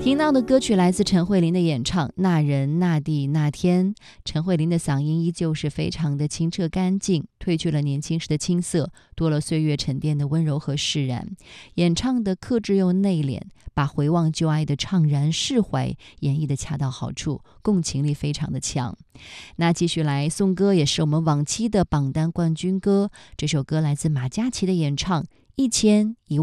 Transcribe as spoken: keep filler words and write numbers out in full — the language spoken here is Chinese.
听到的歌曲来自陈慧琳的演唱《那人那地那天》。陈慧琳的嗓音依旧是非常的清澈干净，褪去了年轻时的青涩，多了岁月沉淀的温柔和释然。演唱的克制又内敛，把回望旧爱的怅然释怀演绎的恰到好处，共情力非常的强。那继续来送歌，也是我们往期的榜单冠军歌，这首歌来自马嘉祺的演唱《一千一万》。